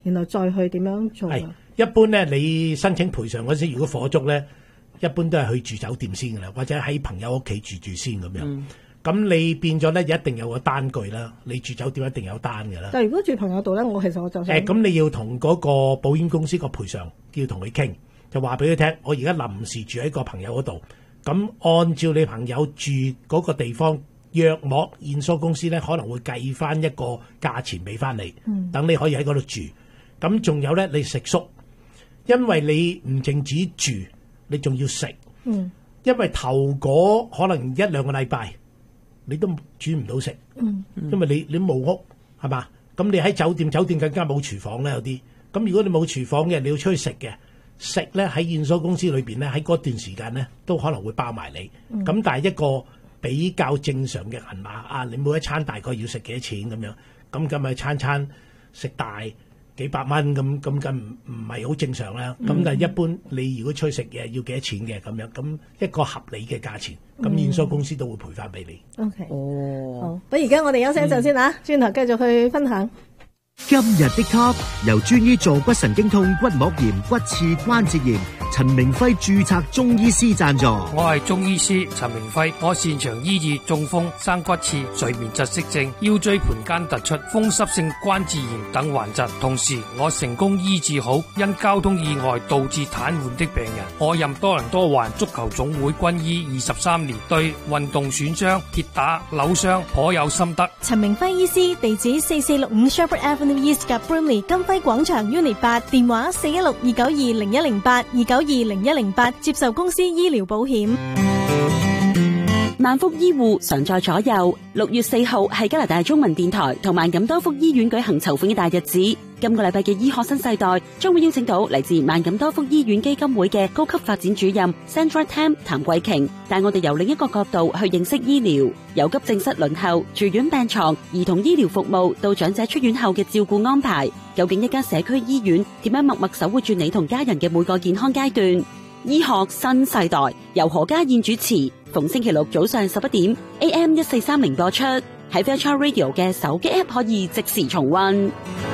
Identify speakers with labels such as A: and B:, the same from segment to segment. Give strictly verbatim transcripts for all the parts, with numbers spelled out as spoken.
A: 然後再去點樣做啊？
B: 一般咧，你申請賠償嗰時，如果火燭咧，一般都係去住酒店先噶啦，或者喺朋友屋企住住先咁樣。咁、嗯、你變咗咧，一定有個單據啦。你住酒店一定有單噶啦。
A: 但係如果住朋友度咧，我其實我就想誒，
B: 咁、呃、你要同嗰個保險公司個賠償要同佢傾，就話俾佢聽，我而家臨時住喺個朋友嗰度。咁按照你朋友住嗰個地方，約莫驗疏公司咧可能會計翻一個價錢俾翻你，等、嗯、你可以喺嗰度住。咁仲有咧，你食宿，因為你唔淨止住，你仲要食。嗯，因為頭嗰可能一兩個禮拜，你都煮唔到食。嗯，因為你你冇屋係嘛？咁你喺酒店，酒店更加冇廚房咧有啲。咁如果你冇廚房嘅，你要出去食嘅，食咧喺驗疏公司裏邊咧，喺嗰段時間咧都可能會包埋你。咁、嗯、但係一個比較正常嘅銀碼啊，你每一餐大概要食幾多錢咁樣？咁咁咪餐餐食大幾百蚊咁，咁咁唔唔係好正常啦。咁、嗯、但係一般你如果出去食嘢要幾多錢嘅咁樣，咁一個合理嘅價錢，咁驗疏公司都會賠翻俾你。
A: OK，哦，好，咁而家我哋休息一陣先嚇，轉頭繼續去分享。
C: 今日的 Top 由專醫坐骨神經痛、骨膜炎、骨刺、關節炎，陳明輝註冊中醫師贊助。
D: 我係中醫師陳明輝，我擅長醫治中風、生骨刺、睡眠窒息症、腰椎盤間突出、風濕性關節炎等患疾，同時我成功醫治好因交通意外導致癱瘓的病人。我任多倫多環足球總會軍醫二十三年，對運動損傷、跌打、扭傷頗有心得。
E: 陳明輝醫師，地址四四六五 Shepherd Avenue East 及 Brimley 金輝廣場 Unit 八，電話四一六二九二零一零八二九二零一零八，接受公司醫療保險。
F: 萬福醫護常在左右。六月四號係加拿大中文電台同萬錦多福醫院舉行籌款嘅大日子。今個禮拜嘅醫學新世代將會邀請到嚟自萬錦多福醫院基金會嘅高級發展主任 Sandra Tam 譚桂瓊，帶我哋由另一個角度去認識醫療，由急症室輪候、住院病床、兒童醫療服務到長者出院後嘅照顧安排，究竟一間社區醫院點樣默默守護住你同家人嘅每個健康階段？醫學新世代由何家燕主持，逢星期六早上十一點 A M 一四三零播出，喺 Virtual Radio 嘅手機 App 可以即時重溫。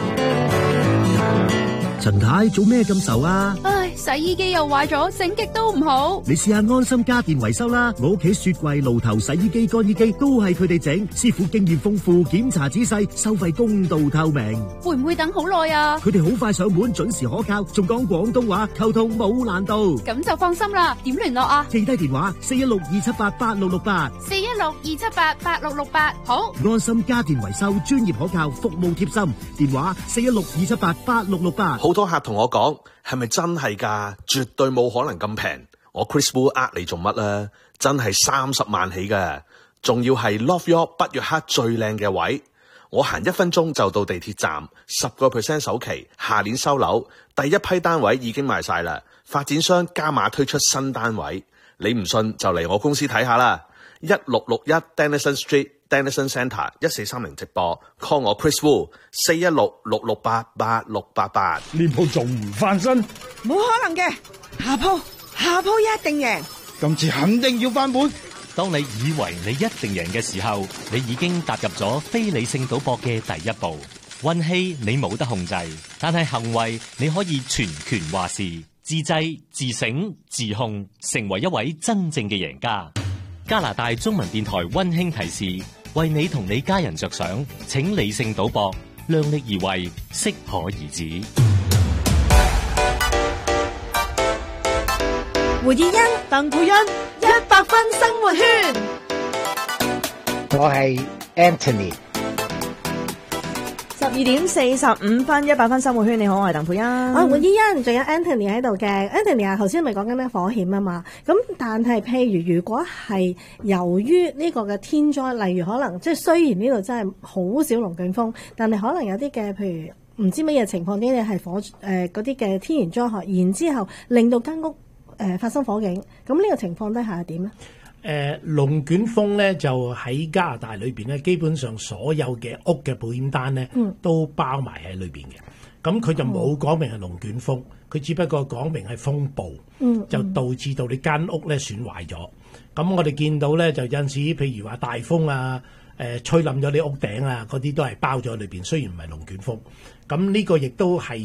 C: 陳太做咩咁愁啊？
G: 唉，洗衣機又壞咗，整極都唔好。
C: 你試下安心家電維修啦，我屋企雪櫃、爐頭、洗衣機、乾衣機都係佢哋整，師傅經驗豐富，檢查仔細，收費公道透明。
G: 會唔會等好耐啊？
C: 佢哋好快上門，準時可靠，仲講廣東話，溝通冇難度。
G: 咁就放心啦。點聯絡啊？
C: 記低電話四一六二七八八六六八，
G: 四一六二七八八六六八。好，
C: 安心家電維修，專業可靠，服務貼心。電話四一六二七八八六六八。
H: 好多客同我講，係咪真係㗎？絕對冇可能咁平。我 Chris Wu 呃你做乜咧？真係三十萬起嘅，仲要係 Love York 北約克最靚嘅位。我行一分鐘就到地鐵站，十個 percent 首期，下年收樓，第一批單位已經賣晒啦。發展商加碼推出新單位，你唔信就嚟我公司睇下啦。一六六一 Denison Street。Denison Centre 一四三零直播 call 我 Chris Wu 四一六六六八八六八八。
I: 呢鋪仲唔翻身？
J: 冇可能嘅，下鋪下鋪一定贏，
I: 今次肯定要翻本。
K: 當你以為你一定贏嘅時候，你已經踏入咗非理性賭博嘅第一步。運氣你冇得控制，但係行為你可以全權話事，自制、自省、自控，成為一位真正嘅贏家。加拿大中文電台溫馨提示：為你同你家人着想，請理性賭博，量力而為，適可而止。
E: 胡以欣、鄧佩欣，一百分生活圈。
L: 我係 Anthony。
A: 十二點四十五分，一百分生活圈，你好，我係鄧佩欣。啊，胡依欣，仲有 Anthony 喺度嘅。Anthony 啊，頭先咪講緊咩火險啊嘛。咁但係譬如如果係由於呢個嘅天災，例如可能即係雖然呢度真係好少龍捲風，但係可能有啲嘅譬如唔知乜嘢情況，呢啲係火誒嗰啲嘅天然災害，然之後令到間屋誒、呃、發生火警，咁呢個情況底下係點咧？
B: 誒、呃、龍捲風咧就喺加拿大裏邊咧，基本上所有嘅屋嘅保險單咧、嗯、都包埋喺裏邊嘅。咁佢就冇講明係龍捲風，佢、嗯、只不過講明係風暴，嗯嗯、就導致到你間屋咧損壞咗。咁我哋見到咧就有陣時，譬如話大風啊，誒、 誒吹冧咗你屋頂啊，嗰啲都係包咗喺裏邊，雖然唔係龍捲風。咁呢個亦都係